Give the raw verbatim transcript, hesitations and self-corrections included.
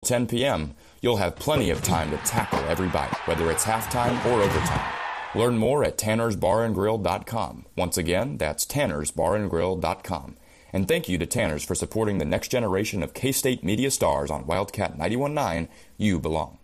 ten p.m., you'll have plenty of time to tackle every bite, whether it's halftime or overtime. Learn more at tanners bar and grill dot com. Once again, that's tanners bar and grill dot com. And thank you to Tanners for supporting the next generation of K-State media stars on Wildcat ninety-one point nine, You Belong.